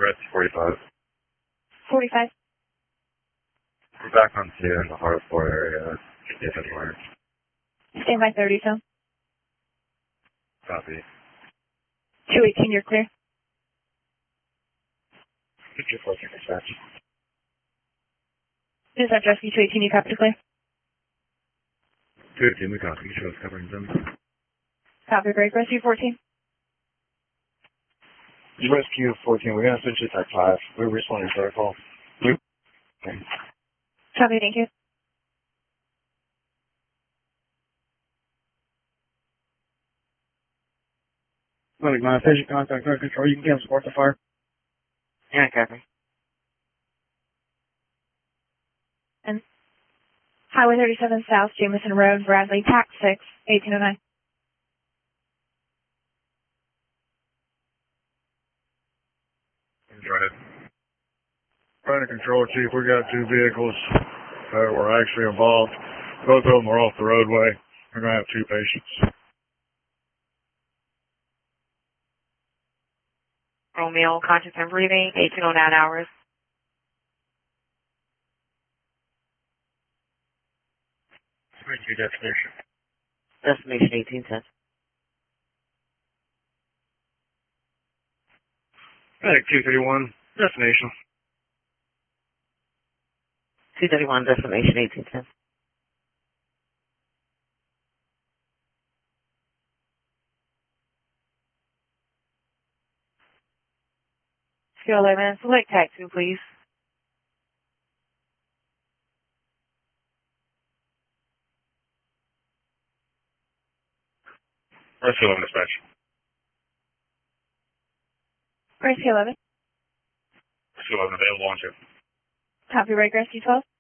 Rescue 45. 45. We're back on 2 in the Hartford area. If anywhere. Stand by 30, so. Copy. 218, you're clear. 214 dispatch. Dispatch Rescue 218, you copy to clear. 218, we copy. Show us covering them. Copy, break. Rescue 14. Rescue 14, we're going to switch to Type 5. We're responding to our call. Okay. Copy, thank you. Look, my patient contact our control. You can get support the fire. Yeah, copy. And Highway 37 South, Jameson Road, Bradley, TAC 6, 1809. Go ahead. Trying to control, Chief. We got 2 vehicles that were actually involved. Both of them were off the roadway. We're going to have 2 patients. Romeo, conscious and breathing, 1809 hours. Switch your destination. Destination 1810. Medic 231, destination. 231, destination 1810. Scale 11, select TAC 2, please. Rescue 11 dispatch. Rescue 11. Rescue 11 available on 2. Copy, break. Rescue 12.